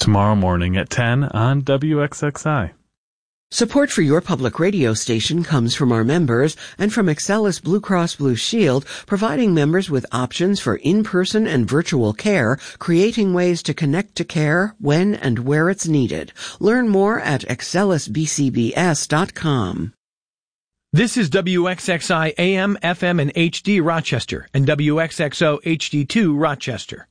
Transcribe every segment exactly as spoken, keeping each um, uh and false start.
tomorrow morning at ten on W X X I. Support for your public radio station comes from our members and from Excellus Blue Cross Blue Shield, providing members with options for in-person and virtual care, creating ways to connect to care when and where it's needed. Learn more at excellus b c b s dot com. This is W X X I A M, F M, and H D Rochester, and W X X O H D two Rochester.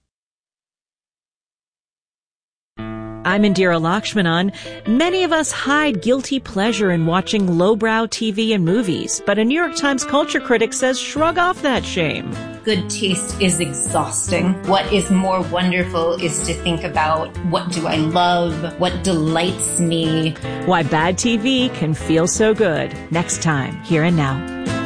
I'm Indira Lakshmanan. Many of us hide guilty pleasure in watching lowbrow T V and movies, but a New York Times culture critic says shrug off that shame. Good taste is exhausting. What is more wonderful is to think about, what do I love? What delights me? Why bad T V can feel so good. Next time, Here and Now.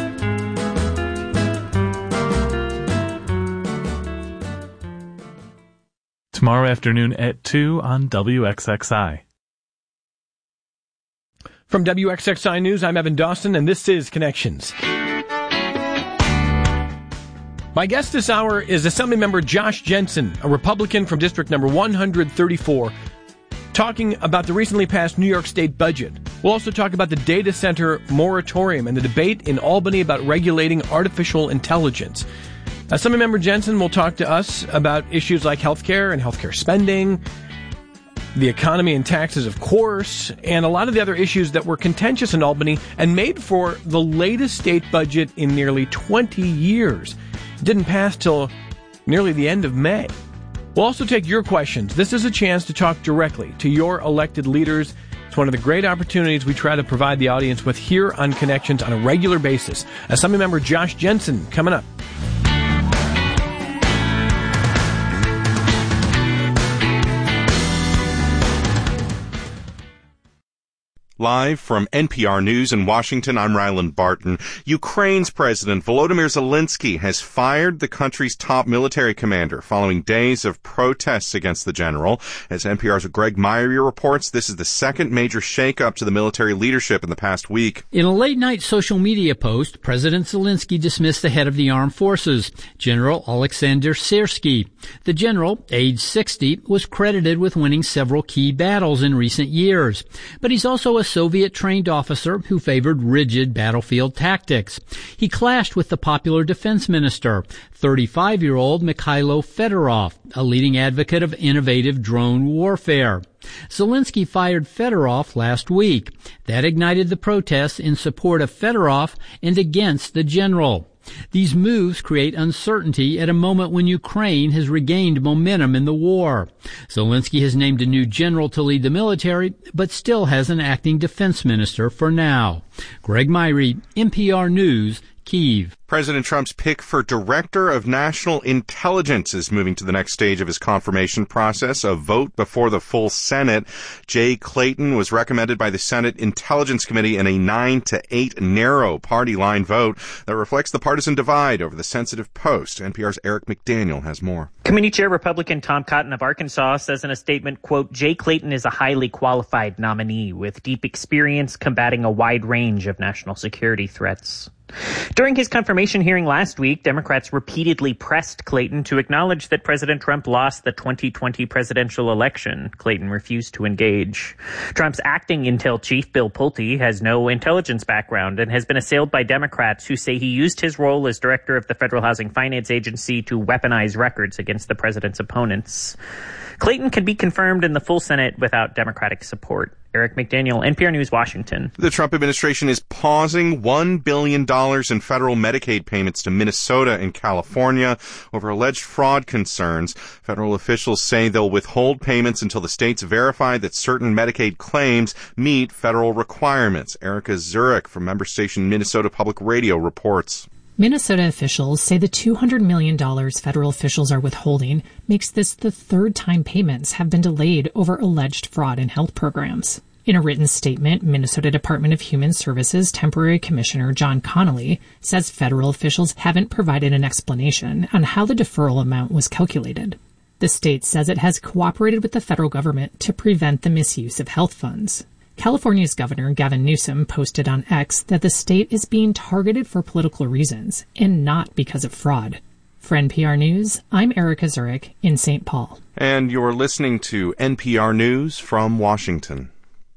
Tomorrow afternoon at two on W X X I. From W X X I News, I'm Evan Dawson, and this is Connections. My guest this hour is Assemblymember Josh Jensen, a Republican from District Number one hundred thirty-four, talking about the recently passed New York State budget. We'll also talk about the data center moratorium and the debate in Albany about regulating artificial intelligence. Assemblymember Jensen will talk to us about issues like healthcare and healthcare spending, the economy and taxes, of course, and a lot of the other issues that were contentious in Albany and made for the latest state budget in nearly twenty years. It didn't pass till nearly the end of May. We'll also take your questions. This is a chance to talk directly to your elected leaders. It's one of the great opportunities we try to provide the audience with here on Connections on a regular basis. Assemblymember Josh Jensen coming up. Live from N P R News in Washington, I'm Ryland Barton. Ukraine's President Volodymyr Zelensky has fired the country's top military commander following days of protests against the general. As N P R's Greg Myrie reports, this is the second major shakeup to the military leadership in the past week. In a late-night social media post, President Zelensky dismissed the head of the armed forces, General Alexander Syrsky. The general, age sixty, was credited with winning several key battles in recent years, but he's also a Soviet-trained officer who favored rigid battlefield tactics. He clashed with the popular defense minister, thirty-five-year-old Mikhailo Fedorov, a leading advocate of innovative drone warfare. Zelensky fired Fedorov last week. That ignited the protests in support of Fedorov and against the general. These moves create uncertainty at a moment when Ukraine has regained momentum in the war. Zelensky has named a new general to lead the military, but still has an acting defense minister for now. Greg Myrie, N P R News, Kyiv. President Trump's pick for Director of National Intelligence is moving to the next stage of his confirmation process, a vote before the full Senate. Jay Clayton was recommended by the Senate Intelligence Committee in a nine to eight narrow party line vote that reflects the partisan divide over the sensitive post. N P R's Eric McDaniel has more. Committee Chair Republican Tom Cotton of Arkansas says in a statement, quote, Jay Clayton is a highly qualified nominee with deep experience combating a wide range of national security threats. During his confirmation hearing last week, Democrats repeatedly pressed Clayton to acknowledge that President Trump lost the twenty twenty presidential election. Clayton refused to engage. Trump's acting intel chief, Bill Pulte, has no intelligence background and has been assailed by Democrats who say he used his role as director of the Federal Housing Finance Agency to weaponize records against the president's opponents. Clayton can be confirmed in the full Senate without Democratic support. Eric McDaniel, N P R News, Washington. The Trump administration is pausing one billion dollars in federal Medicaid payments to Minnesota and California over alleged fraud concerns. Federal officials say they'll withhold payments until the states verify that certain Medicaid claims meet federal requirements. Erica Zurich from member station Minnesota Public Radio reports. Minnesota officials say the two hundred million dollars federal officials are withholding makes this the third time payments have been delayed over alleged fraud in health programs. In a written statement, Minnesota Department of Human Services Temporary Commissioner John Connolly says federal officials haven't provided an explanation on how the deferral amount was calculated. The state says it has cooperated with the federal government to prevent the misuse of health funds. California's Governor Gavin Newsom posted on X that the state is being targeted for political reasons and not because of fraud. For N P R News, I'm Erica Zurich in Saint Paul. And you're listening to N P R News from Washington.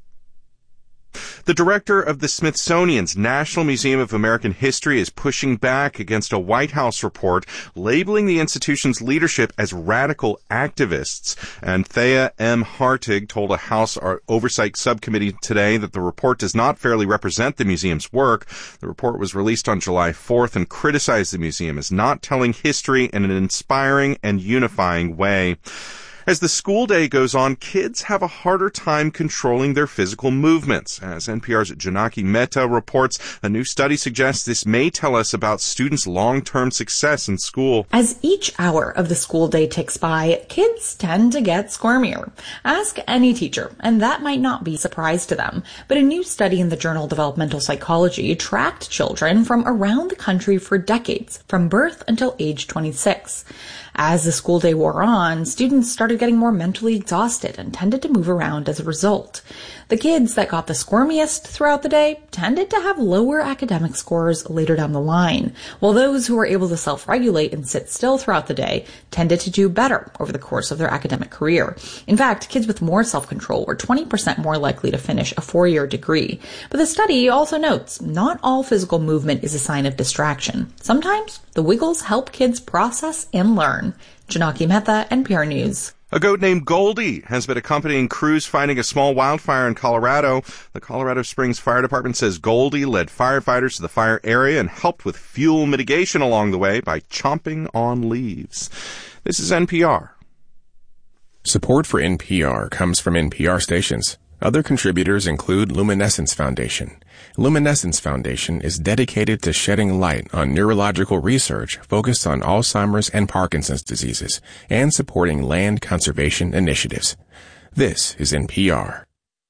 The director of the Smithsonian's National Museum of American History is pushing back against a White House report labeling the institution's leadership as radical activists. And Thea M. Hartig told a House Oversight Subcommittee today that the report does not fairly represent the museum's work. The report was released on July fourth and criticized the museum as not telling history in an inspiring and unifying way. As the school day goes on, kids have a harder time controlling their physical movements. As N P R's Janaki Mehta reports, a new study suggests this may tell us about students' long-term success in school. As each hour of the school day ticks by, kids tend to get squirmier. Ask any teacher, and that might not be a surprise to them. But a new study in the journal Developmental Psychology tracked children from around the country for decades, from birth until age twenty-six. As the school day wore on, students started getting more mentally exhausted and tended to move around as a result. The kids that got the squirmiest throughout the day tended to have lower academic scores later down the line, while those who were able to self-regulate and sit still throughout the day tended to do better over the course of their academic career. In fact, kids with more self-control were twenty percent more likely to finish a four-year degree. But the study also notes not all physical movement is a sign of distraction. Sometimes the wiggles help kids process and learn. Janaki Mehta, N P R News. A goat named Goldie has been accompanying crews fighting a small wildfire in Colorado. The Colorado Springs Fire Department says Goldie led firefighters to the fire area and helped with fuel mitigation along the way by chomping on leaves. This is N P R. Support for N P R comes from N P R stations. Other contributors include Luminescence Foundation. Luminescence Foundation is dedicated to shedding light on neurological research focused on Alzheimer's and Parkinson's diseases and supporting land conservation initiatives. This is N P R.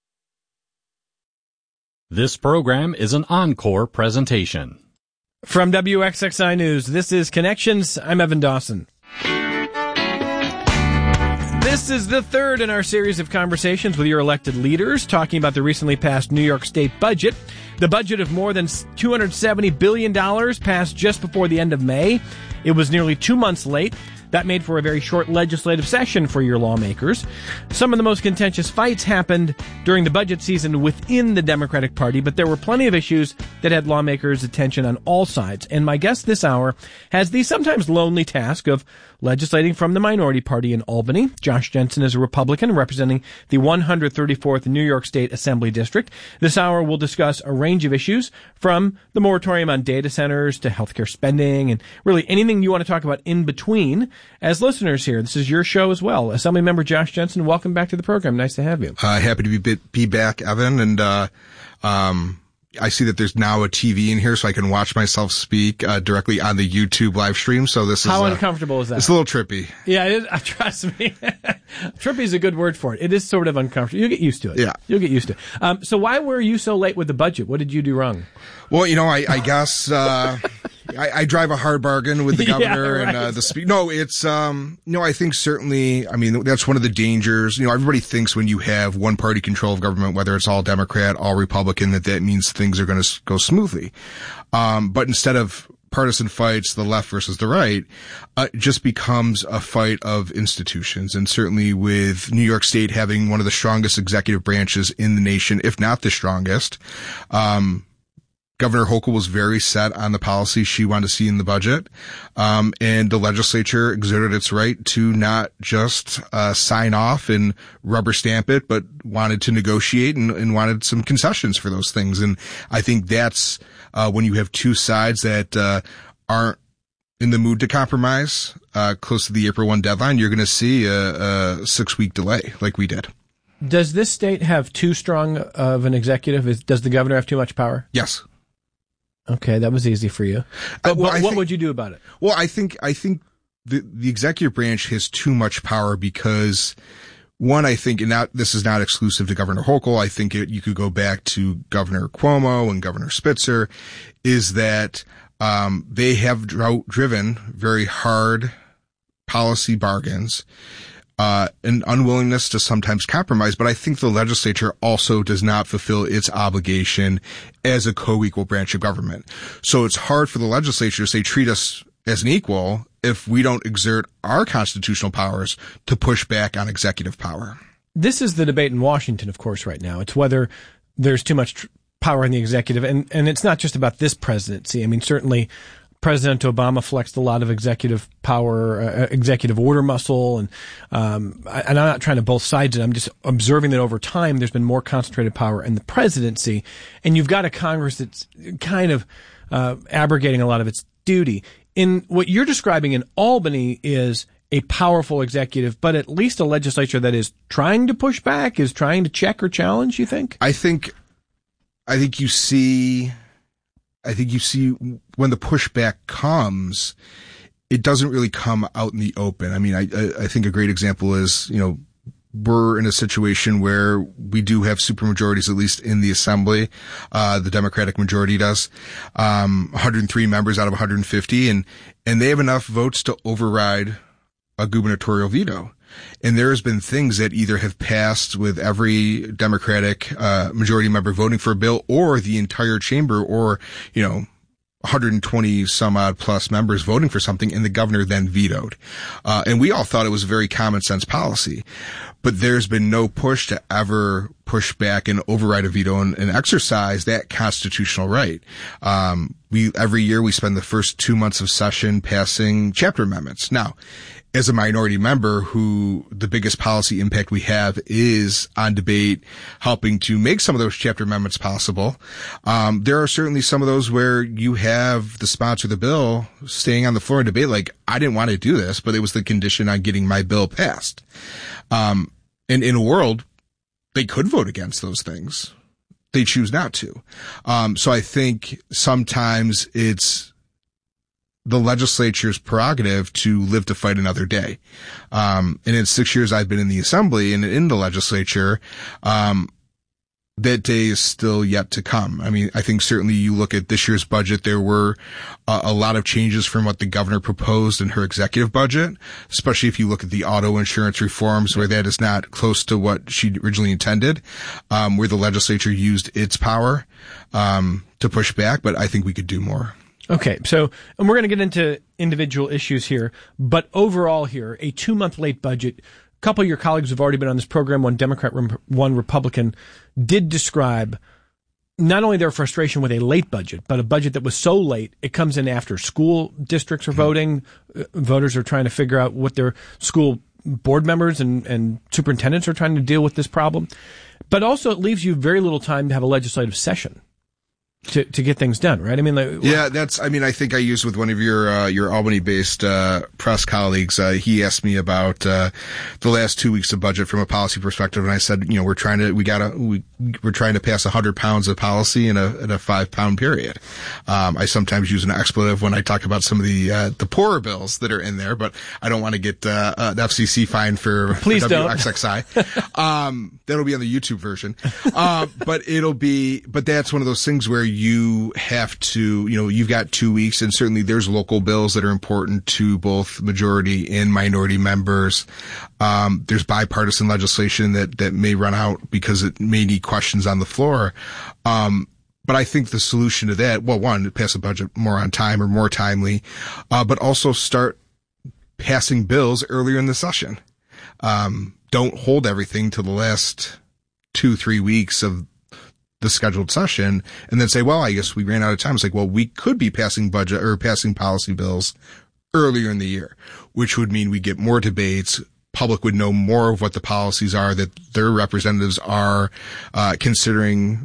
This program is an encore presentation. From W X X I News, this is Connections. I'm Evan Dawson. This is the third in our series of conversations with your elected leaders, talking about the recently passed New York State budget. The budget of more than two hundred seventy billion dollars passed just before the end of May. It was nearly two months late. That made for a very short legislative session for your lawmakers. Some of the most contentious fights happened during the budget season within the Democratic Party, but there were plenty of issues that had lawmakers' attention on all sides. And my guest this hour has the sometimes lonely task of legislating from the minority party in Albany. Josh Jensen is a Republican representing the one hundred thirty-fourth New York State Assembly District. This hour we'll discuss a range of issues from the moratorium on data centers to healthcare spending and really anything you want to talk about in between. As listeners here, this is your show as well. Assemblymember Josh Jensen, welcome back to the program. Nice to have you. Uh, happy to be be back, Evan. And uh, um, I see that there's now a T V in here, so I can watch myself speak uh, directly on the YouTube live stream. So this How is uh, uncomfortable is that? It's a little trippy. Yeah, it is, uh, trust me. Trippy is a good word for it. It is sort of uncomfortable. You'll get used to it. Yeah. You'll get used to it. Um, so why were you so late with the budget? What did you do wrong? Well, you know, I, I guess uh, I, I drive a hard bargain with the governor yeah, right. and uh, the speaker. No, it's um, no, I think certainly. I mean, that's one of the dangers. You know, everybody thinks when you have one party control of government, whether it's all Democrat, all Republican, that that means things are going to go smoothly. Um, but instead of partisan fights, the left versus the right, uh, it just becomes a fight of institutions. And certainly with New York State having one of the strongest executive branches in the nation, if not the strongest, um, Governor Hochul was very set on the policy she wanted to see in the budget. Um, and the legislature exerted its right to not just, uh, sign off and rubber stamp it, but wanted to negotiate and, and wanted some concessions for those things. And I think that's, uh, when you have two sides that, uh, aren't in the mood to compromise, uh, close to the April first deadline, you're going to see a, a six week delay like we did. Does this state have too strong of an executive? Is, does the governor have too much power? Yes. Okay, that was easy for you. But, Uh, well, but I what think- would you do about it? Well, I think, I think the, the executive branch has too much power because one, I think, and that this is not exclusive to Governor Hochul. I think it, you could go back to Governor Cuomo and Governor Spitzer, is that, um, they have dro- driven very hard policy bargains, uh, an unwillingness to sometimes compromise. But I think the legislature also does not fulfill its obligation as a co-equal branch of government. So it's hard for the legislature to say, treat us as an equal if we don't exert our constitutional powers to push back on executive power. This is the debate in Washington, of course, right now. It's whether there's too much tr- power in the executive. And, and it's not just about this presidency. I mean, certainly President Obama flexed a lot of executive power, uh, executive order muscle. And, um, I, and I'm not trying to both sides it. I'm just observing that over time, there's been more concentrated power in the presidency. And you've got a Congress that's kind of, uh, abrogating a lot of its duty. In what you're describing in Albany is a powerful executive, but at least a legislature that is trying to push back, is trying to check or challenge, you think? I think, I think you see, I think you see when the pushback comes, it doesn't really come out in the open. I mean, I, I think a great example is, you know, we're in a situation where we do have supermajorities, at least in the assembly. Uh, the Democratic majority does, um, one hundred three members out of one hundred fifty, and, and they have enough votes to override a gubernatorial veto. And there has been things that either have passed with every Democratic, uh, majority member voting for a bill, or the entire chamber, or, you know, one hundred twenty some odd plus members voting for something, and the governor then vetoed. Uh, and we all thought it was a very common sense policy, but there's been no push to ever push back and override a veto and, and exercise that constitutional right. Um, we, every year we spend the first two months of session passing chapter amendments. Now, as a minority member who the biggest policy impact we have is on debate, helping to make some of those chapter amendments possible. Um, there are certainly some of those where you have the sponsor of the bill staying on the floor and debate like, I didn't want to do this, but it was the condition on getting my bill passed. Um, and in a world, they could vote against those things. They choose not to. Um, so I think sometimes it's the legislature's prerogative to live to fight another day. Um, and in six years I've been in the assembly and in the legislature, um, that day is still yet to come. I mean, I think certainly you look at this year's budget, there were uh, a lot of changes from what the governor proposed in her executive budget, especially if you look at the auto insurance reforms where that is not close to what she originally intended, um, where the legislature used its power, um, to push back, but I think we could do more. Okay, so, and we're going to get into individual issues here, but overall here, a two-month late budget. A couple of your colleagues who've already been on this program, one Democrat, one Republican, did describe not only their frustration with a late budget, but a budget that was so late, it comes in after school districts are voting, uh, voters are trying to figure out what their school board members and, and superintendents are trying to deal with this problem. But also it leaves you very little time to have a legislative session to to get things done, right? I mean, like, yeah, that's, I mean, I think I used with one of your, uh, your Albany-based, uh, press colleagues, uh, he asked me about, uh, the last two weeks of budget from a policy perspective. And I said, you know, we're trying to, we gotta, we, we're trying to pass a hundred pounds of policy in a, in a five pound period. Um, I sometimes use an expletive when I talk about some of the, uh, the poorer bills that are in there, but I don't want to get, uh, uh the F C C fine for Please W X X I. um, that'll be on the YouTube version. Uh, but it'll be, but that's one of those things where you have to, you know, you've got two weeks and certainly there's local bills that are important to both majority and minority members. Um, there's bipartisan legislation that, that may run out because it may need questions on the floor. Um, but I think the solution to that, well, one, pass a budget more on time or more timely, uh, but also start passing bills earlier in the session. Um, don't hold everything to the last two, three weeks of the scheduled session and then say, well, I guess we ran out of time. It's like, well, we could be passing budget or passing policy bills earlier in the year, which would mean we get more debates. Public would know more of what the policies are that their representatives are, uh, considering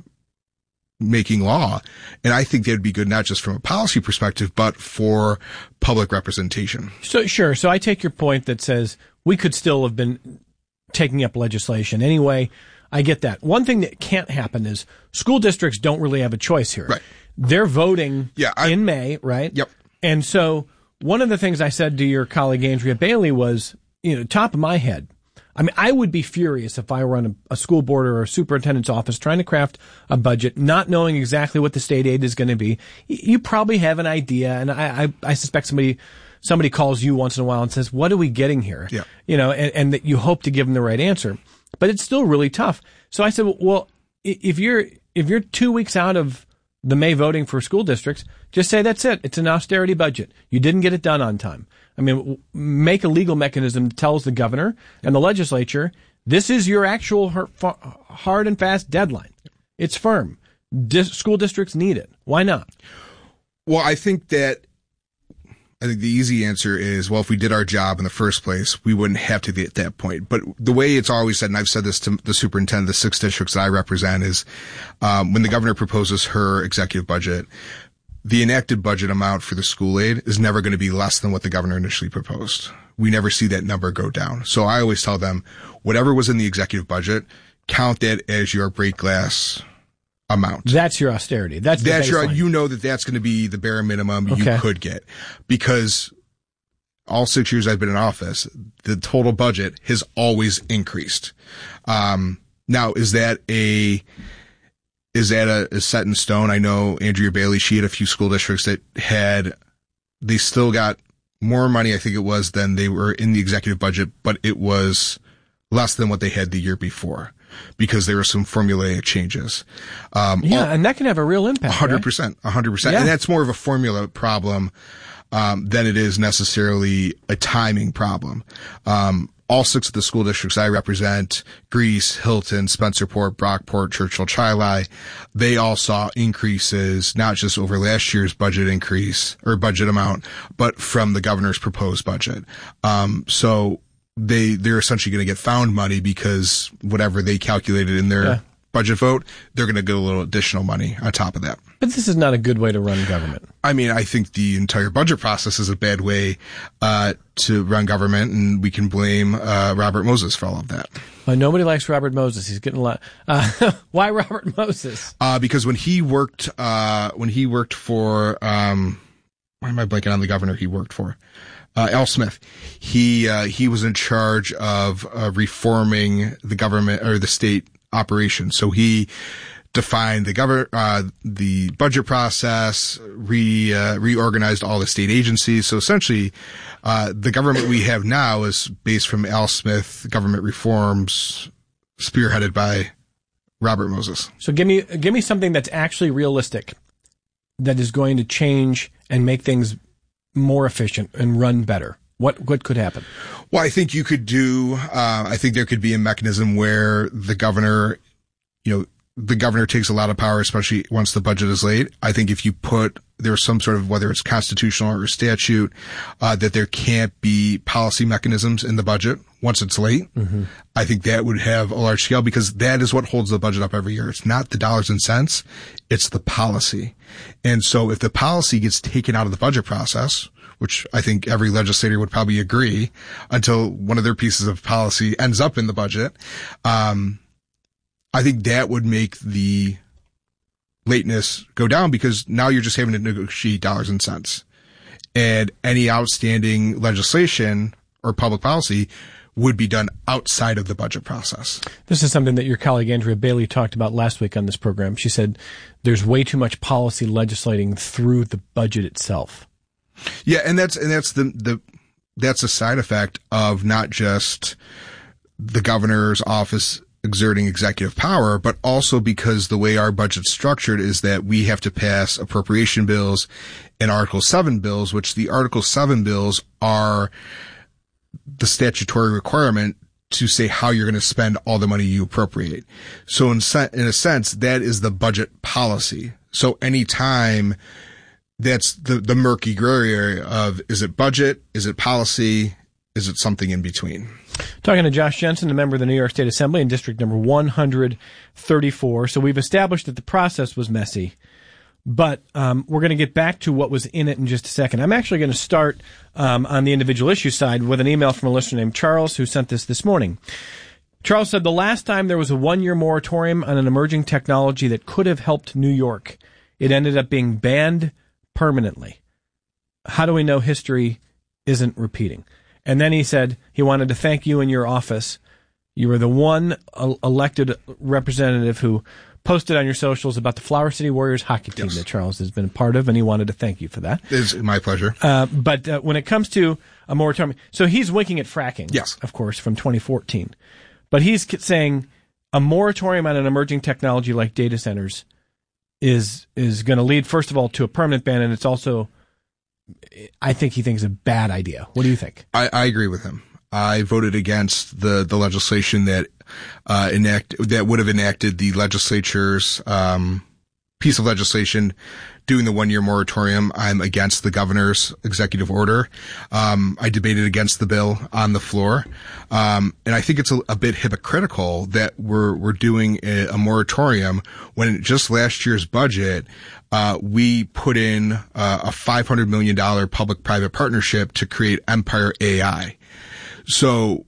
making law. And I think that would be good, not just from a policy perspective, but for public representation. So, sure. So I take your point that says we could still have been taking up legislation anyway. I get that. One thing that can't happen is school districts don't really have a choice here. Right. They're voting yeah, I, in May, right? Yep. And so one of the things I said to your colleague Andrea Bailey was, you know, top of my head, I mean, I would be furious if I were on a, a school board or a superintendent's office trying to craft a budget, not knowing exactly what the state aid is going to be. You probably have an idea, and I, I, I suspect somebody somebody calls you once in a while and says, what are we getting here? Yeah. You know, and, and that you hope to give them the right answer. But it's still really tough. So I said, well, if you're if you're two weeks out of the May voting for school districts, just say that's it. It's an austerity budget. You didn't get it done on time. I mean, make a legal mechanism that tells the governor and the legislature, this is your actual hard and fast deadline. It's firm. Dis- school districts need it. Why not? Well, I think that I think the easy answer is, well, if we did our job in the first place, we wouldn't have to be at that point. But the way it's always said, and I've said this to the superintendent, the six districts that I represent, is um, when the governor proposes her executive budget, the enacted budget amount for the school aid is never going to be less than what the governor initially proposed. We never see that number go down. So I always tell them, whatever was in the executive budget, count that as your break glass amount. That's your austerity. That's the that's your, baseline. you know that that's going to be the bare minimum Okay. you could get, because all six years I've been in office, the total budget has always increased. Um, now, is that a is that a, a set in stone? I know Andrea Bailey, she had a few school districts that had, they still got more money, I think it was, than they were in the executive budget, but it was less than what they had the year before, because there were some formulaic changes. Um, yeah, and that can have a real impact. one hundred percent, one hundred percent. Yeah. And that's more of a formula problem um, than it is necessarily a timing problem. Um, all six of the school districts I represent, Greece, Hilton, Spencerport, Brockport, Churchill, Chili, they all saw increases, not just over last year's budget increase or budget amount, but from the governor's proposed budget. Um, so they, they're essentially going to get found money because whatever they calculated in their Yeah. budget vote, they're going to get a little additional money on top of that. But this is not a good way to run government. I mean, I think the entire budget process is a bad way uh, to run government, and we can blame uh, Robert Moses for all of that. Well, nobody likes Robert Moses. He's getting a lot. Uh, why Robert Moses? Uh, because when he worked, uh, when he worked for, um, why am I blanking on the governor he worked for? Uh, Al Smith. He uh, he was in charge of uh, reforming the government or the state operations. So he defined the government, uh, the budget process, re, uh, reorganized all the state agencies. So essentially, uh, the government we have now is based from Al Smith government reforms spearheaded by Robert Moses. So give me give me something that's actually realistic, that is going to change and make things more efficient and run better. What what could happen? Well, I think you could do, uh, I think there could be a mechanism where the governor, you know, the governor takes a lot of power, especially once the budget is late. I think if you put, there's some sort of, whether it's constitutional or statute, uh, that there can't be policy mechanisms in the budget once it's late. Mm-hmm. I think that would have a large scale, because that is what holds the budget up every year. It's not the dollars and cents, it's the policy. And so if the policy gets taken out of the budget process, which I think every legislator would probably agree, until one of their pieces of policy ends up in the budget, um, I think that would make the lateness go down, because now you're just having to negotiate dollars and cents. And any outstanding legislation or public policy would be done outside of the budget process. This is something that your colleague Andrea Bailey talked about last week on this program. She said there's way too much policy legislating through the budget itself. Yeah, and that's and that's the the that's a side effect of not just the governor's office exerting executive power, but also because the way our budget's structured is that we have to pass appropriation bills and Article seven bills, which the Article seven bills are the statutory requirement to say how you're going to spend all the money you appropriate. So in, se- in a sense, that is the budget policy. So anytime that's the, the murky gray area of, is it budget? Is it policy? Is it something in between? Talking to Josh Jensen, a member of the New York State Assembly in District Number one hundred thirty-four. So we've established that the process was messy, but um, we're going to get back to what was in it in just a second. I'm actually going to start um, on the individual issue side with an email from a listener named Charles, who sent this this morning. Charles said, the last time there was a one-year moratorium on an emerging technology that could have helped New York, it ended up being banned permanently. How do we know history isn't repeating? And then he said he wanted to thank you and your office. You were the one elected representative who posted on your socials about the Flower City Warriors hockey team yes. that Charles has been a part of, and he wanted to thank you for that. It's my pleasure. Uh, but uh, when it comes to a moratorium, so he's winking at fracking, yes, of course, from twenty fourteen. But he's saying a moratorium on an emerging technology like data centers is is going to lead, first of all, to a permanent ban, and it's also, I think he thinks, a bad idea. What do you think? I, I agree with him. I voted against the, the legislation that uh, enact that would have enacted the legislature's um, piece of legislation doing the one-year moratorium. I'm against the governor's executive order. Um, I debated against the bill on the floor, um, and I think it's a, a bit hypocritical that we're we're doing a, a moratorium when just last year's budget uh, we put in uh, a five hundred million dollars public-private partnership to create Empire A I. So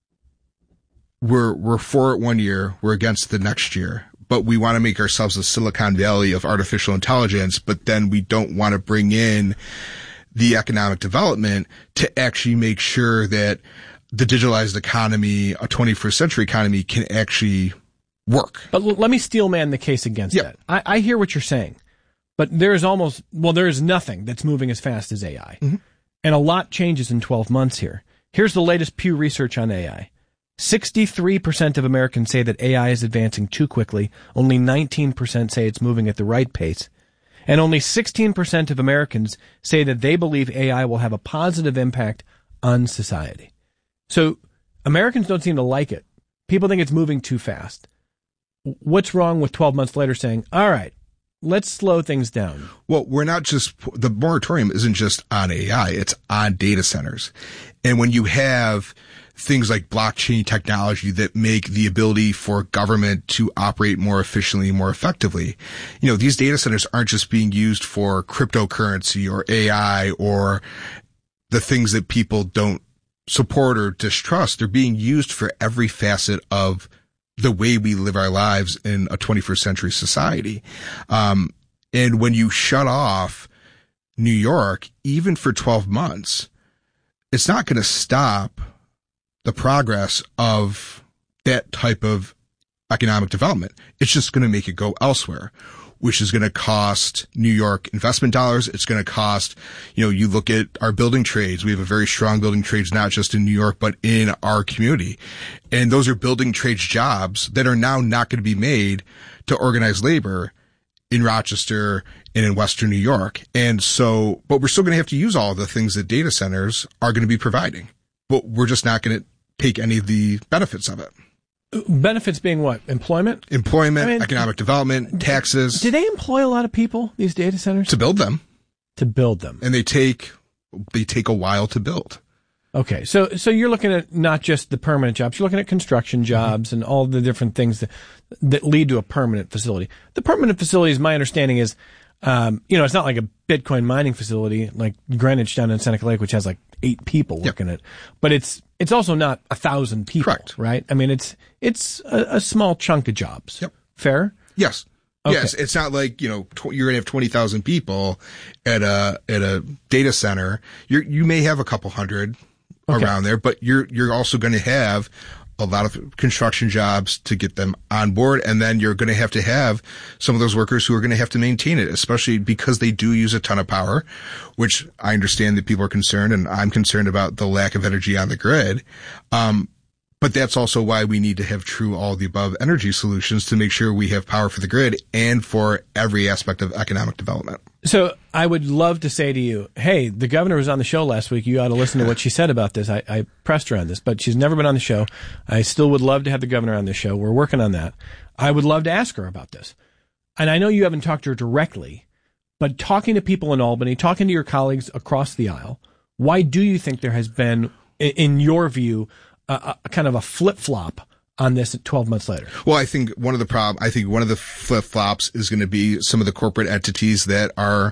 we're we're for it one year, we're against the next year. But we want to make ourselves the Silicon Valley of artificial intelligence, but then we don't want to bring in the economic development to actually make sure that the digitalized economy, a twenty-first century economy, can actually work. But l- let me steel man the case against yep. that. I-, I hear what you're saying, but there is almost, well, there is nothing that's moving as fast as A I. Mm-hmm. And a lot changes in twelve months here. Here's the latest Pew research on A I. sixty-three percent of Americans say that A I is advancing too quickly. Only nineteen percent say it's moving at the right pace. And only sixteen percent of Americans say that they believe A I will have a positive impact on society. So Americans don't seem to like it. People think it's moving too fast. What's wrong with twelve months later saying, all right, let's slow things down? Well, we're not just, the moratorium isn't just on A I, it's on data centers. And when you have things like blockchain technology that make the ability for government to operate more efficiently, more effectively, you know, these data centers aren't just being used for cryptocurrency or A I or the things that people don't support or distrust. They're being used for every facet of the way we live our lives in a twenty-first century society. Um, and when you shut off New York, even for twelve months, it's not going to stop the progress of that type of economic development. It's just going to make it go elsewhere, which is going to cost New York investment dollars. It's going to cost, you know, you look at our building trades. We have a very strong building trades, not just in New York, but in our community. And those are building trades jobs that are now not going to be made to organized labor in Rochester and in Western New York. And so, but we're still going to have to use all of the things that data centers are going to be providing, but we're just not going to take any of the benefits of it. Benefits being what? Employment? Employment, I mean, economic development, taxes. Do they employ a lot of people, these data centers? To build them. To build them. And they take, they take a while to build. Okay. So, so you're looking at not just the permanent jobs, you're looking at construction jobs mm-hmm. and all the different things that, that lead to a permanent facility. The permanent facilities, my understanding is, um, you know, it's not like a Bitcoin mining facility like Greenwich down in Seneca Lake, which has like eight people working yep. it, but it's, it's also not a thousand people, correct? Right? I mean, it's, it's a, a small chunk of jobs. Yep. Fair? Yes. Okay. Yes. It's not like, you know, tw- you're going to have twenty thousand people at a, at a data center. You're, you may have a couple hundred okay. around there, but you're, you're also going to have a lot of construction jobs to get them on board. And then you're going to have to have some of those workers who are going to have to maintain it, especially because they do use a ton of power, which I understand that people are concerned, and I'm concerned about the lack of energy on the grid. Um, but that's also why we need to have true all of the above energy solutions to make sure we have power for the grid and for every aspect of economic development. So I would love to say to you, hey, the governor was on the show last week. You ought to listen to what she said about this. I, I pressed her on this, but she's never been on the show. I still would love to have the governor on the show. We're working on that. I would love to ask her about this. And I know you haven't talked to her directly, but talking to people in Albany, talking to your colleagues across the aisle, why do you think there has been, in your view, a, a kind of a flip-flop on this twelve months later? Well, I think one of the prob- I think one of the flip-flops is going to be some of the corporate entities that are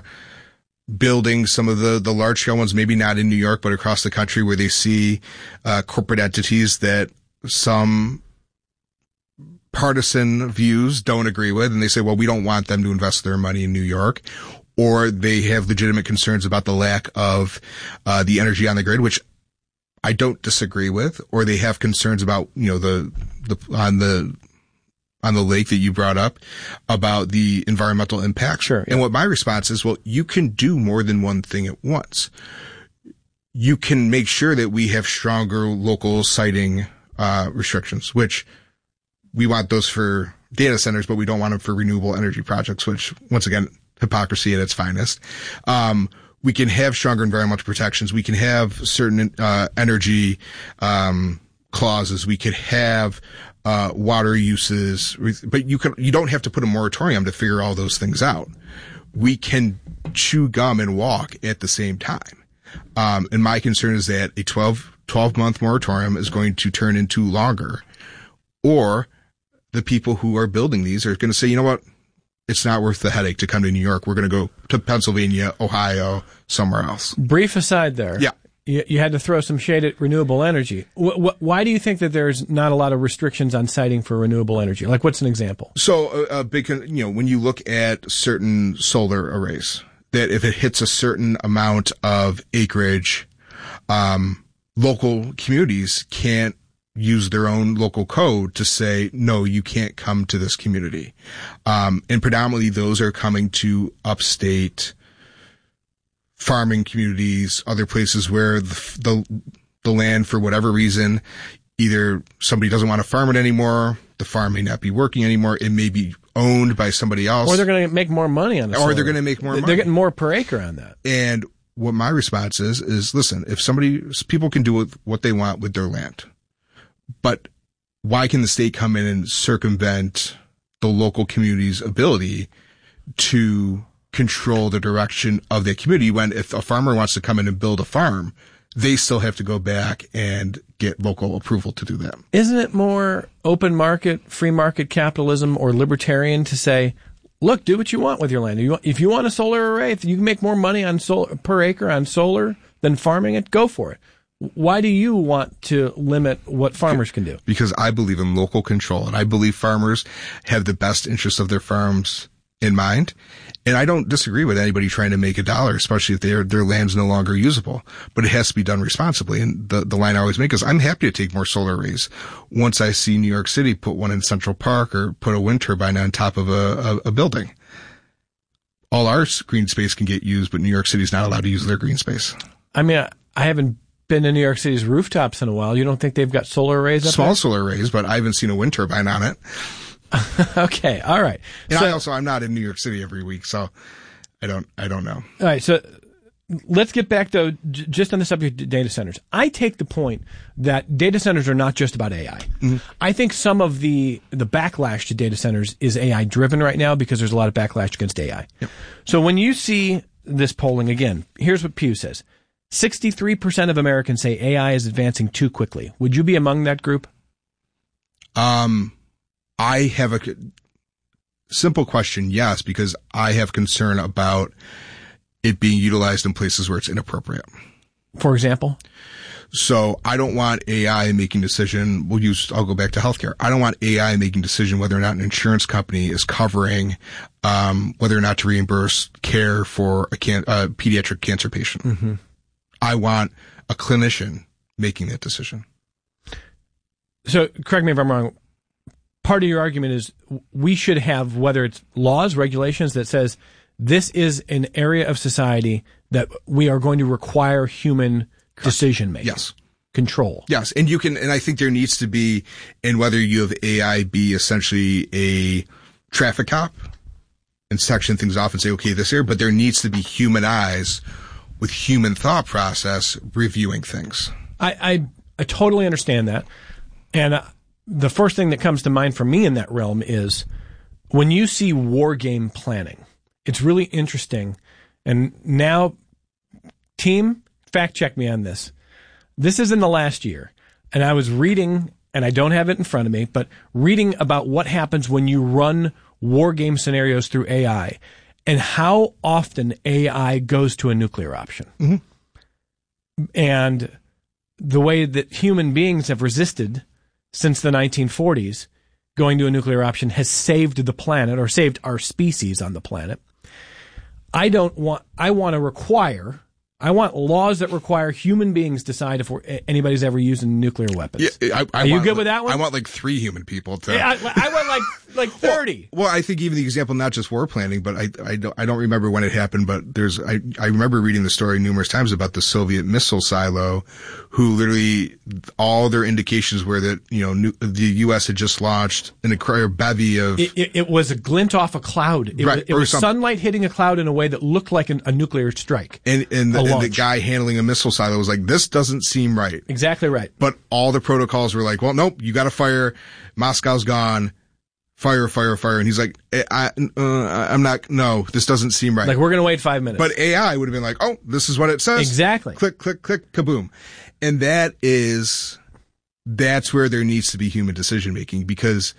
building some of the, the large scale ones, maybe not in New York, but across the country, where they see uh, corporate entities that some partisan views don't agree with. And they say, well, we don't want them to invest their money in New York. Or they have legitimate concerns about the lack of uh, the energy on the grid, which I don't disagree with, or they have concerns about, you know, the, the, on the, on the lake that you brought up about the environmental impact. Sure. Yeah. And what my response is, well, you can do more than one thing at once. You can make sure that we have stronger local siting, uh, restrictions, which we want those for data centers, but we don't want them for renewable energy projects, which, once again, hypocrisy at its finest. Um, we can have stronger environmental protections. We can have certain uh, energy um, clauses. We could have uh, water uses, but you can you don't have to put a moratorium to figure all those things out. We can chew gum and walk at the same time. Um, and my concern is that a twelve, twelve month moratorium is going to turn into longer, or the people who are building these are going to say, you know what? It's not worth the headache to come to New York. We're going to go to Pennsylvania, Ohio, somewhere else. Brief aside there. Yeah. You, you had to throw some shade at renewable energy. Wh- wh- why do you think that there's not a lot of restrictions on siting for renewable energy? Like, what's an example? So, a, a big, you know, when you look at certain solar arrays, that if it hits a certain amount of acreage, um, local communities can't use their own local code to say, no, you can't come to this community. Um, and predominantly those are coming to upstate farming communities, other places where the, the, the land, for whatever reason, either somebody doesn't want to farm it anymore, the farm may not be working anymore, it may be owned by somebody else. Or they're going to make more money on it. Or they're going to make more money. They're getting more per acre on that. And what my response is, is listen, if somebody, people can do what they want with their land, but why can the state come in and circumvent the local community's ability to control the direction of their community when if a farmer wants to come in and build a farm, they still have to go back and get local approval to do that? Isn't it more open market, free market capitalism or libertarian to say, look, do what you want with your land. If you want, if you want a solar array, if you can make more money on solar per acre on solar than farming it, go for it. Why do you want to limit what farmers can do? Because I believe in local control, and I believe farmers have the best interests of their farms in mind. And I don't disagree with anybody trying to make a dollar, especially if their their land's no longer usable. But it has to be done responsibly. And the, the line I always make is I'm happy to take more solar arrays. Once I see New York City put one in Central Park or put a wind turbine on top of a, a, a building, all our green space can get used, but New York City's not allowed to use their green space. I mean, I, I haven't been to New York City's rooftops in a while. You don't think they've got solar arrays up Small there? solar arrays, but I haven't seen a wind turbine on it. Okay, all right. And so, I also, I'm not in New York City every week, so I don't, I don't know. All right, so let's get back, though, j- just on the subject of data centers. I take the point that data centers are not just about A I. Mm-hmm. I think some of the, the backlash to data centers is A I-driven right now because there's a lot of backlash against A I. Yep. So when you see this polling, again, here's what Pew says. sixty-three percent of Americans say A I is advancing too quickly. Would you be among that group? Um, I have a simple question, yes, because I have concern about it being utilized in places where it's inappropriate. For example? So I don't want A I making decision. We'll use, I'll go back to healthcare. I don't want A I making decision whether or not an insurance company is covering, um, whether or not to reimburse care for a can, a pediatric cancer patient. Mm-hmm. I want a clinician making that decision. So correct me if I'm wrong. Part of your argument is we should have, whether it's laws, regulations that says this is an area of society that we are going to require human decision making. Yes. Control. Yes. And you can, and I think there needs to be, and whether you have A I be essentially a traffic cop and section things off and say, okay, this here, but there needs to be human eyes with human thought process reviewing things. I, I, I totally understand that. And uh, the first thing that comes to mind for me in that realm is when you see war game planning, it's really interesting. And now, team, fact check me on this. This is in the last year. And I was reading, and I don't have it in front of me, but reading about what happens when you run war game scenarios through A I and how often A I goes to a nuclear option. Mm-hmm. And the way that human beings have resisted since the nineteen forties, going to a nuclear option has saved the planet or saved our species on the planet. I don't want, I want to require, I want laws that require human beings decide if we're, anybody's ever using nuclear weapons. Yeah, I, I Are you want, good with that one? I want like three human people to. Yeah, I, I want like like thirty. Well, well, I think even the example, not just war planning, but I, I don't, I don't remember when it happened, but there's, I, I remember reading the story numerous times about the Soviet missile silo, who literally, all their indications were that, you know, new, the U S had just launched an entire bevy of... It, it, it was a glint off a cloud. It right, was, it was sunlight hitting a cloud in a way that looked like an, a nuclear strike. And, and, the, and the guy handling a missile silo was like, this doesn't seem right. Exactly right. But all the protocols were like, well, nope, you got to fire. Moscow's gone. Fire, fire, fire. And he's like, I, uh, I'm not, no, this doesn't seem right. Like, we're going to wait five minutes. But A I would have been like, oh, this is what it says. Exactly. Click, click, click, kaboom. And that is, that's where there needs to be human decision making, because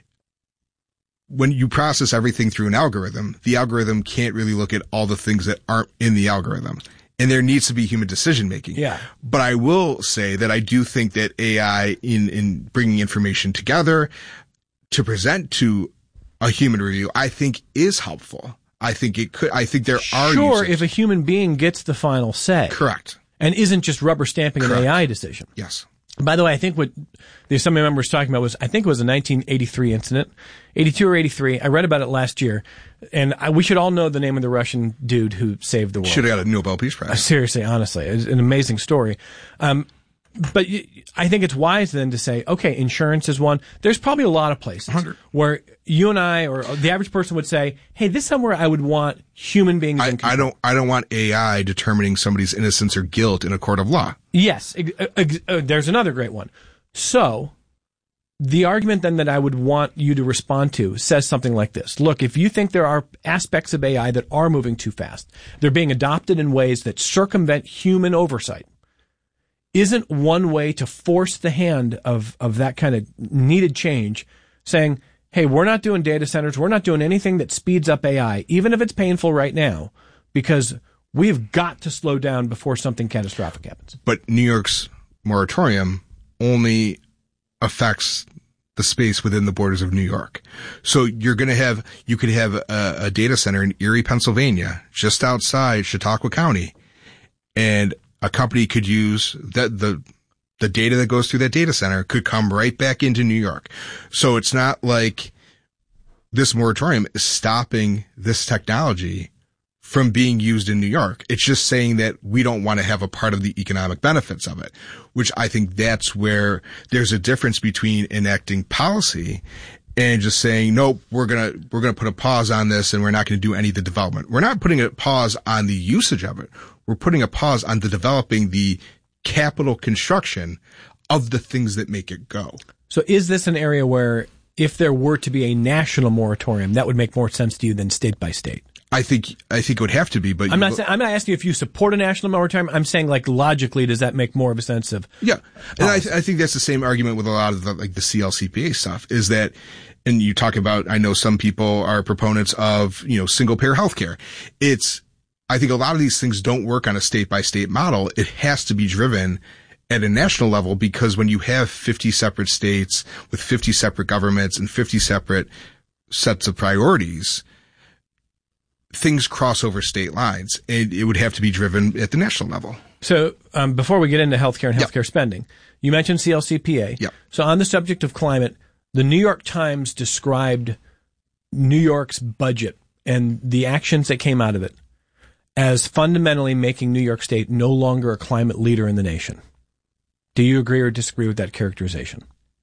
when you process everything through an algorithm, the algorithm can't really look at all the things that aren't in the algorithm. And there needs to be human decision making. Yeah. But I will say that I do think that A I in, in bringing information together to present to a human review, I think is helpful. I think it could, I think there are Sure, uses. if a human being gets the final say. Correct. And isn't just rubber stamping Correct. an A I decision. Yes. By the way, I think what the Assembly member was talking about was, I think it was a nineteen eighty-three incident, eighty-two or eighty-three. I read about it last year, and I, we should all know the name of the Russian dude who saved the world. Should have got a Nobel Peace Prize. Uh, seriously, honestly, it's an amazing story. Um, but y- I think it's wise then to say, okay, insurance is one. There's probably a lot of places one hundred where you and I, or the average person, would say, hey, this is somewhere I would want human beings I, in control. I don't, I don't want A I determining somebody's innocence or guilt in a court of law. Yes. Uh, uh, there's another great one. So, the argument then that I would want you to respond to says something like this. Look, if you think there are aspects of A I that are moving too fast, they're being adopted in ways that circumvent human oversight, isn't one way to force the hand of, of that kind of needed change, saying, hey, we're not doing data centers, we're not doing anything that speeds up A I, even if it's painful right now, because we've got to slow down before something catastrophic happens. But New York's moratorium only affects the space within the borders of New York. So you're going to have, you could have a, a data center in Erie, Pennsylvania, just outside Chautauqua County, and a company could use that, the, the data that goes through that data center could come right back into New York. So it's not like this moratorium is stopping this technology from being used in New York. It's just saying that we don't want to have a part of the economic benefits of it, which I think that's where there's a difference between enacting policy and just saying, nope, we're going to, we're going to put a pause on this and we're not going to do any of the development. We're not putting a pause on the usage of it. We're putting a pause on the developing the capital construction of the things that make it go. So is this an area where if there were to be a national moratorium, that would make more sense to you than state by state? I think, I think it would have to be, but I'm not saying, I'm not asking you if you support a national moratorium. I'm saying, like, logically, does that make more of a sense of? Yeah. And I, th- I think that's the same argument with a lot of the, like the C L C P A stuff is that, and you talk about, I know some people are proponents of, you know, single payer healthcare. It's, I think a lot of these things don't work on a state by state model. It has to be driven at a national level, because when you have fifty separate states with fifty separate governments and fifty separate sets of priorities, things cross over state lines, and it would have to be driven at the national level. So um, before we get into healthcare and healthcare yep. spending, you mentioned C L C P A. Yep. So on the subject of climate, the New York Times described New York's budget and the actions that came out of it as fundamentally making New York State no longer a climate leader in the nation. Do you agree or disagree with that characterization?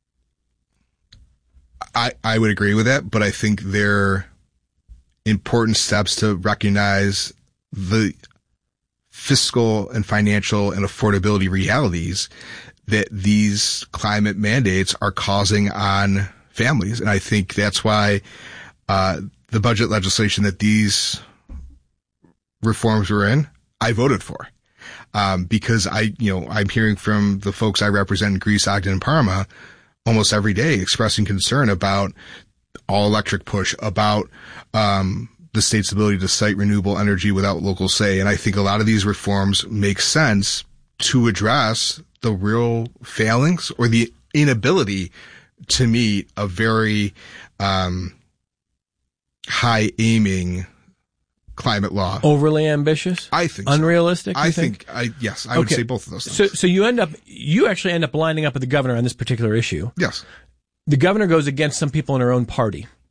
I, I would agree with that, but I think they're important steps to recognize the fiscal and financial and affordability realities that these climate mandates are causing on families. And I think that's why uh the budget legislation that these reforms were in, I voted for. Um, because I, you know, I'm hearing from the folks I represent in Greece, Ogden, and Parma almost every day expressing concern about all electric push, about, um, the state's ability to cite renewable energy without local say. And I think a lot of these reforms make sense to address the real failings or the inability to meet a very, um, high aiming climate law. Overly ambitious? I think so. Unrealistic? I think? think, I, yes, I would Okay. say both of those things. So, so you end up, you actually end up lining up with the governor on this particular issue. Yes. The governor goes against some people in her own party.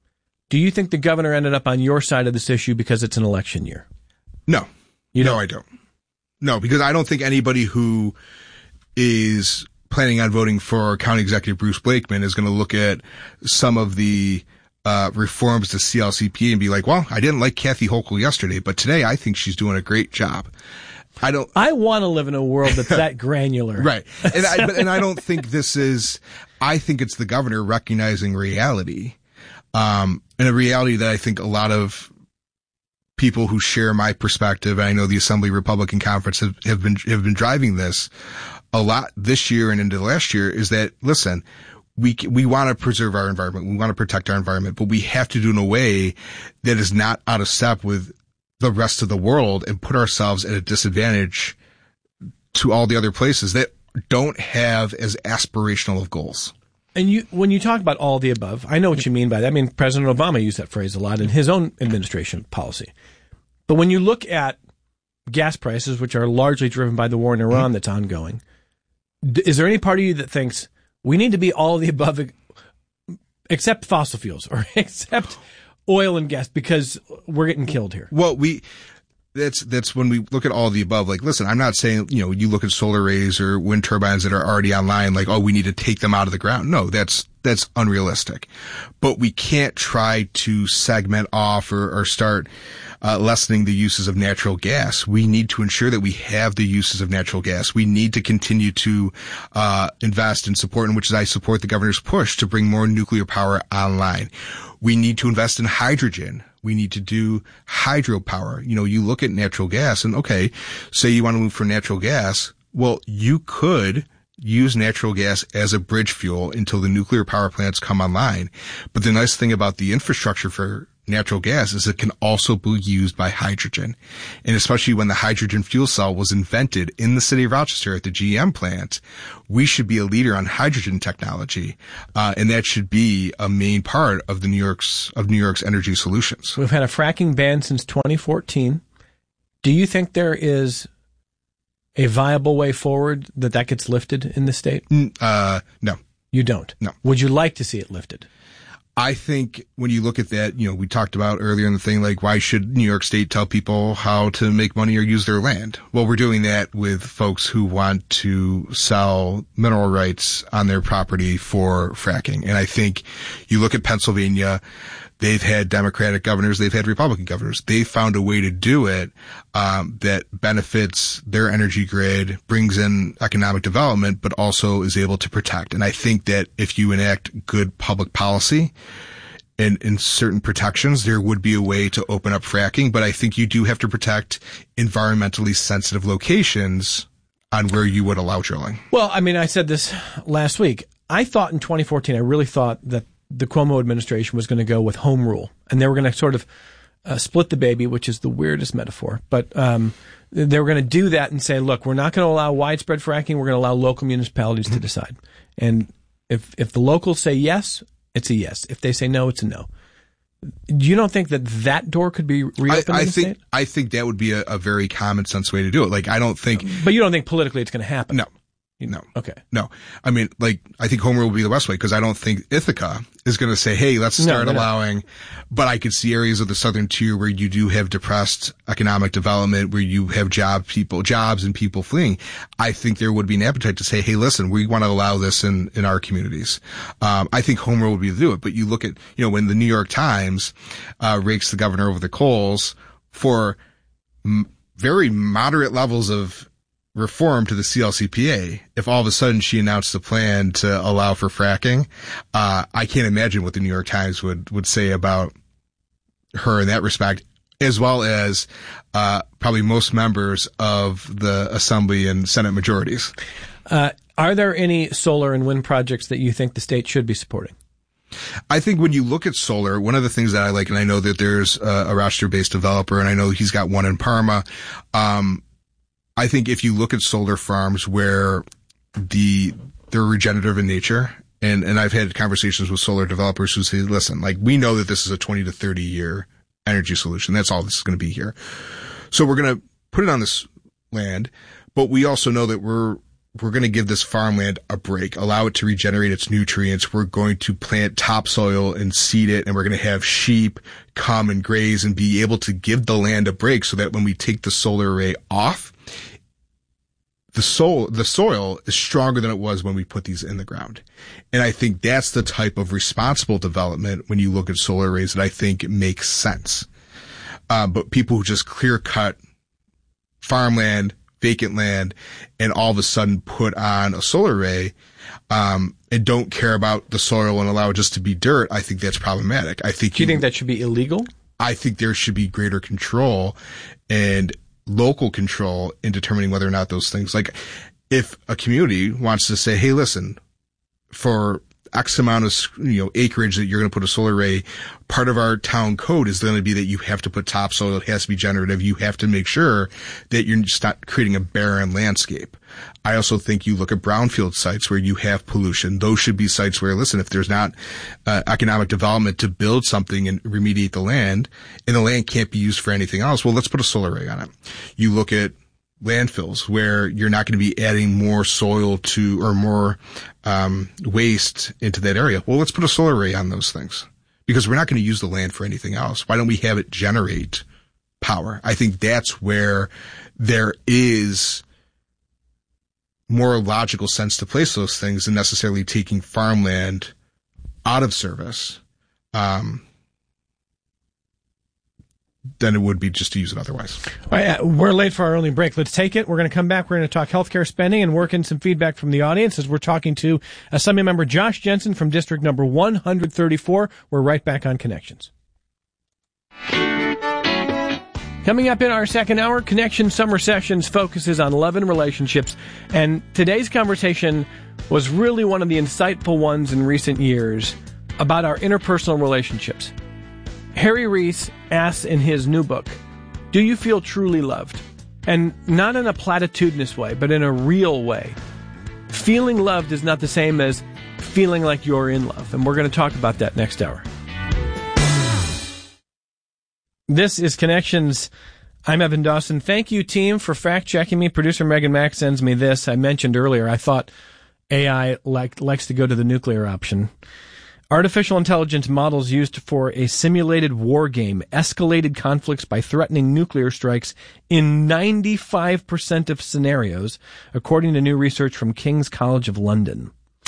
Do you think the governor ended up on your side of this issue because it's an election year? No. You no, don't? I don't. No, because I don't think anybody who is planning on voting for County Executive Bruce Blakeman is going to look at some of the uh reforms to C L C P A and be like, well, I didn't like Kathy Hochul yesterday, but today I think she's doing a great job. I don't. I want to live in a world that's that granular. Right. And I, but, and I don't think this is, I think it's the governor recognizing reality. Um, and a reality that I think a lot of people who share my perspective, and I know the Assembly Republican Conference have, have been, have been driving this a lot this year and into last year, is that, listen, we, we want to preserve our environment. We want to protect our environment, but we have to do it in a way that is not out of step with the rest of the world and put ourselves at a disadvantage to all the other places that don't have as aspirational of goals. And you, when you talk about all the above, I know what you mean by that. I mean, President Obama used that phrase a lot in his own administration policy. But when you look at gas prices, which are largely driven by the war in Iran that's ongoing, is there any part of you that thinks we need to be all of the above except fossil fuels or except oil and gas because we're getting killed here? Well, we, that's, that's when we look at all the above. Like, listen, I'm not saying, you know, you look at solar arrays or wind turbines that are already online, like, oh, we need to take them out of the ground. No, that's, that's unrealistic. But we can't try to segment off or, or start, uh, lessening the uses of natural gas. We need to ensure that we have the uses of natural gas. We need to continue to, uh, invest and support, in which I support the governor's push to bring more nuclear power online. We need to invest in hydrogen. We need to do hydropower. You know, you look at natural gas and, okay, say you want to move for natural gas. Well, you could use natural gas as a bridge fuel until the nuclear power plants come online. But the nice thing about the infrastructure for natural gas is it can also be used by hydrogen. And especially when the hydrogen fuel cell was invented in the city of Rochester at the G M plant, we should be a leader on hydrogen technology. Uh, and that should be a main part of the New York's, of New York's energy solutions. We've had a fracking ban since twenty fourteen. Do you think there is a viable way forward that that gets lifted in the state? Uh, no. You don't? No. Would you like to see it lifted? I think when you look at that, you know, we talked about earlier in the thing, like, why should New York State tell people how to make money or use their land? Well, we're doing that with folks who want to sell mineral rights on their property for fracking. And I think you look at Pennsylvania, they've had Democratic governors, they've had Republican governors. They found a way to do it, um, that benefits their energy grid, brings in economic development, but also is able to protect. And I think that if you enact good public policy and in certain protections, there would be a way to open up fracking. But I think you do have to protect environmentally sensitive locations on where you would allow drilling. Well, I mean, I said this last week. I thought in twenty fourteen, I really thought that the Cuomo administration was going to go with home rule, and they were going to sort of uh, split the baby, which is the weirdest metaphor. But um, they were going to do that and say, look, we're not going to allow widespread fracking. We're going to allow local municipalities mm-hmm. to decide. And if if the locals say yes, it's a yes. If they say no, it's a no. You don't think that that door could be reopened I, I in the think, state? I think that would be a, a very common sense way to do it. Like, I don't think... But you don't think politically it's going to happen? No. No. Okay. No. I mean, like, I think home rule would be the best way, because I don't think Ithaca is going to say, hey, let's start no, allowing, not. But I could see areas of the southern tier where you do have depressed economic development, where you have job people, jobs and people fleeing. I think there would be an appetite to say, hey, listen, we want to allow this in, in our communities. Um, I think home rule would be to do it. But you look at, you know, when the New York Times, uh, rakes the governor over the coals for m- very moderate levels of reform to the C L C P A, if all of a sudden she announced a plan to allow for fracking, uh, I can't imagine what the New York Times would, would say about her in that respect, as well as, uh, probably most members of the Assembly and Senate majorities. Uh, are there any solar and wind projects that you think the state should be supporting? I think when you look at solar, one of the things that I like, and I know that there's a, a Rochester-based developer, and I know he's got one in Parma, um, I think if you look at solar farms where the, they're regenerative in nature, and, and I've had conversations with solar developers who say, listen, like, we know that this is a twenty to thirty year energy solution. That's all this is going to be here. So we're going to put it on this land, but we also know that we're we're going to give this farmland a break, allow it to regenerate its nutrients. We're going to plant topsoil and seed it, and we're going to have sheep come and graze and be able to give the land a break so that when we take the solar array off, the soil, the soil is stronger than it was when we put these in the ground. And I think that's the type of responsible development when you look at solar arrays that I think makes sense. Uh, but people who just clear cut farmland, vacant land, and all of a sudden put on a solar array, um, and don't care about the soil and allow it just to be dirt, I think that's problematic. I think. Do you, you think that should be illegal? I think there should be greater control and local control in determining whether or not those things, like if a community wants to say, hey, listen, for X amount of, you know, acreage that you're going to put a solar array, part of our town code is going to be that you have to put topsoil. It has to be generative. You have to make sure that you're just not creating a barren landscape. I also think you look at brownfield sites where you have pollution. Those should be sites where, listen, if there's not uh, economic development to build something and remediate the land, and the land can't be used for anything else, well, let's put a solar array on it. You look at landfills where you're not going to be adding more soil to or more um waste into that area. Well, let's put a solar array on those things because we're not going to use the land for anything else. Why don't we have it generate power? I think that's where there is more logical sense to place those things than necessarily taking farmland out of service um than it would be just to use it otherwise. All right, we're late for our only break. Let's take it. We're going to come back. We're going to talk healthcare spending and work in some feedback from the audience as we're talking to Assembly Member Josh Jensen from District Number one hundred thirty-four. We're right back on Connections. Coming up in our second hour, Connection Summer Sessions focuses on love and relationships. And today's conversation was really one of the insightful ones in recent years about our interpersonal relationships. Harry Reese asks in his new book, do you feel truly loved? And not in a platitudinous way, but in a real way. Feeling loved is not the same as feeling like you're in love. And we're going to talk about that next hour. This is Connections. I'm Evan Dawson. Thank you, team, for fact-checking me. Producer Megan Mack sends me this. I mentioned earlier, I thought A I like, likes to go to the nuclear option. Artificial intelligence models used for a simulated war game escalated conflicts by threatening nuclear strikes in ninety-five percent of scenarios, according to new research from King's College of London.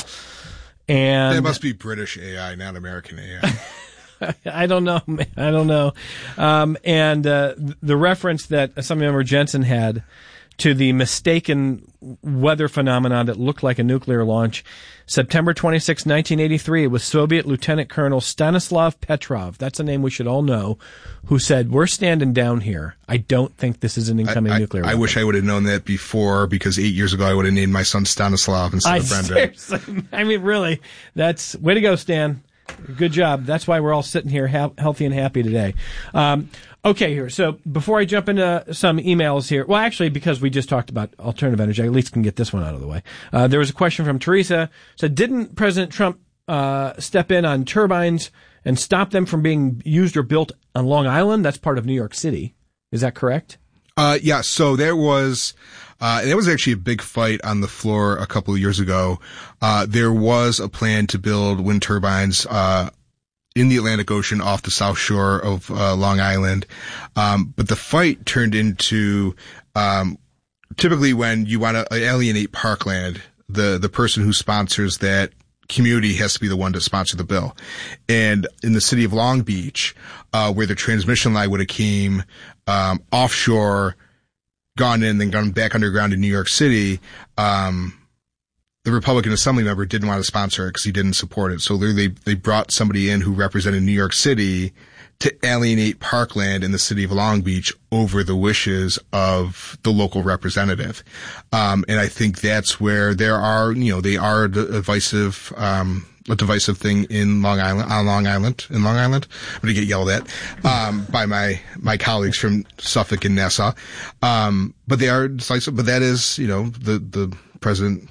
And that must be British A I, not American A I. I don't know. I don't know. Um, and uh, the reference that Assemblymember Jensen had to the mistaken weather phenomenon that looked like a nuclear launch. September twenty-sixth, nineteen eighty-three, it was Soviet Lieutenant Colonel Stanislav Petrov, that's a name we should all know, who said, we're standing down here. I don't think this is an incoming I, I, nuclear I weapon. wish I would have known that before, because eight years ago I would have named my son Stanislav instead I of Brendan. Seriously, I mean, really, that's, way to go, Stan. Good job. That's why we're all sitting here ha- healthy and happy today. Um, okay, here. So before I jump into some emails here, well, actually, because we just talked about alternative energy, I at least can get this one out of the way. Uh, there was a question from Teresa. Said, didn't President Trump uh, step in on turbines and stop them from being used or built on Long Island? That's part of New York City. Is that correct? Uh, yeah, so there was, uh, there was actually a big fight on the floor a couple of years ago. Uh, there was a plan to build wind turbines, uh, in the Atlantic Ocean off the south shore of, uh, Long Island. Um, but the fight turned into, um, typically when you want to alienate parkland, the, the person who sponsors that community has to be the one to sponsor the bill. And in the city of Long Beach, uh, where the transmission line would have came, um, offshore, gone in, then gone back underground in New York City, um, the Republican Assembly member didn't want to sponsor it because he didn't support it. So they, they brought somebody in who represented New York City to alienate parkland in the city of Long Beach over the wishes of the local representative. Um, and I think that's where there are, you know, they are divisive, um, a divisive thing in Long Island, on Long Island, in Long Island. I'm going to get yelled at, um, by my, my colleagues from Suffolk and Nassau. Um, but they are decisive, but that is, you know, the, the president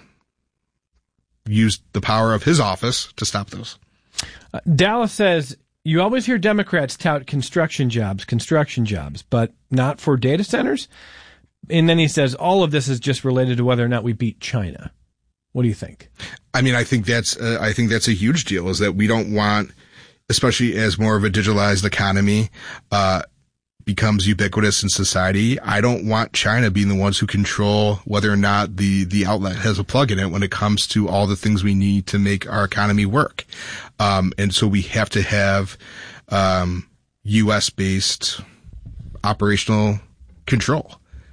used the power of his office to stop those. Uh, Dallas says, you always hear Democrats tout construction jobs, construction jobs, but not for data centers? And then he says, all of this is just related to whether or not we beat China. What do you think? I mean, I think that's, uh, I think that's a huge deal, is that we don't want, especially as more of a digitalized economy, uh, becomes ubiquitous in society. I don't want China being the ones who control whether or not the, the outlet has a plug in it when it comes to all the things we need to make our economy work. Um, and so we have to have, um, U S based operational control.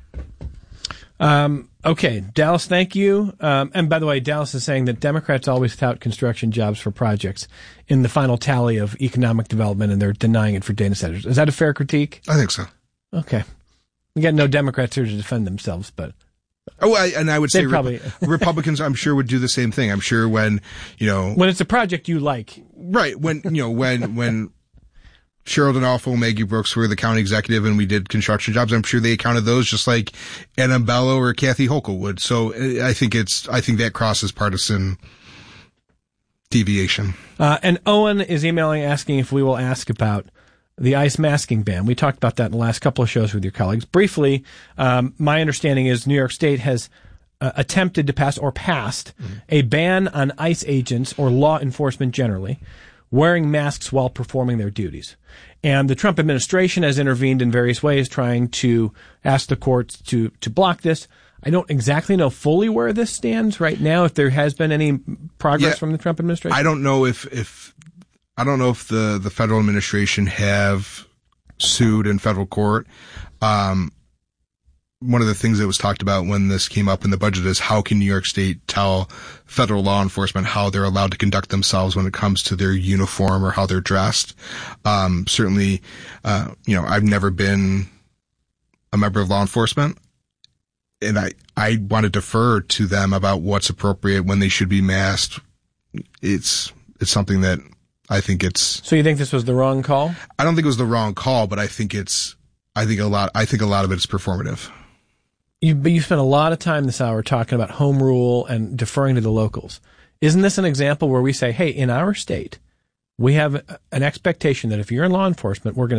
Um, okay. Dallas, thank you. Um, and by the way, Dallas is saying that Democrats always tout construction jobs for projects in the final tally of economic development, and they're denying it for data centers. Is that a fair critique? I think so. Okay. We got no Democrats here to defend themselves, but. Oh, I, and I would say probably Rep- Republicans, I'm sure, would do the same thing. I'm sure when, you know. When it's a project you like. Right. When, you know, when, when Cheryl Donalfo, Maggie Brooks were the county executive and we did construction jobs, I'm sure they counted those just like Anna Bello or Kathy Hochul would. So I think it's, I think that crosses partisan deviation. Uh, and Owen is emailing asking if we will ask about the ICE masking ban. We talked about that in the last couple of shows with your colleagues. Briefly, um, my understanding is New York State has uh, attempted to pass or passed mm-hmm. a ban on ICE agents or law enforcement generally wearing masks while performing their duties. And the Trump administration has intervened in various ways trying to ask the courts to, to block this. I don't exactly know fully where this stands right now, if there has been any progress yeah, from the Trump administration. I don't know if, if, I don't know if the, the federal administration have sued in federal court. Um, one of the things that was talked about when this came up in the budget is how can New York State tell federal law enforcement how they're allowed to conduct themselves when it comes to their uniform or how they're dressed. Um, certainly, uh, you know, I've never been a member of law enforcement. And I, I want to defer to them about what's appropriate when they should be masked. It's, it's something that I think it's. So you think this was the wrong call? I don't think it was the wrong call, but I think it's, I think a lot, I think a lot of it is performative. You, but you spent a lot of time this hour talking about home rule and deferring to the locals. Isn't this an example where we say, hey, in our state, we have an expectation that if you're in law enforcement, we're going to